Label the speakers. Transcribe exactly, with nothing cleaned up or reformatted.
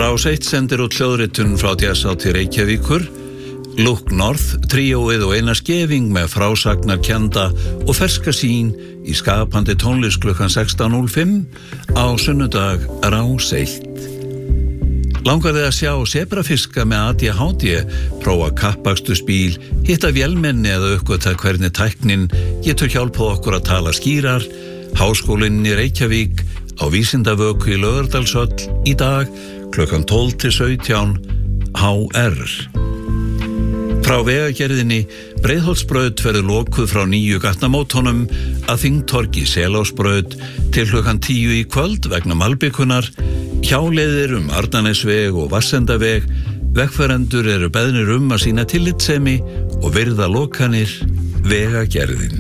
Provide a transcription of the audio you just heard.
Speaker 1: Rás eitt sendir út hljóðritun frá Jazzhátíð Reykjavíkur. Look North, tríóið og Einar Skeving með frásagnarkennda og ferska sýn í skapandi tónlist klukkan sextán núll fimm á sunnudag Rás eitt. Langar þið að sjá sebrafiska með A D H D, prófa kappakstursbíl, hitta vélmenni eða uppgöta hvernig tæknin getur hjálpað okkur að tala skýrar? Háskólinn í Reykjavík á Vísindavöku í Laugardalshöll í dag klukkan tólf til sautján H R. Frá vegagerðinni, Breiðholtsbraut verður lokuð frá nýju gatnamótunum að Þingtorgi Selásbraut til klukkan tíu í kvöld vegna malbikunar. Hjáleiðir um Arnarnesveg og Vassendaveg. Vegfarendur eru beðnir um að sýna tillitssemi og virða lokanir. Vegagerðin.